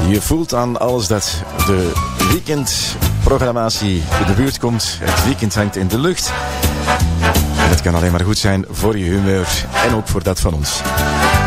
Je voelt aan alles dat de weekendprogrammatie in de buurt komt. Het weekend hangt in de lucht. En dat kan alleen maar goed zijn voor je humeur en ook voor dat van ons.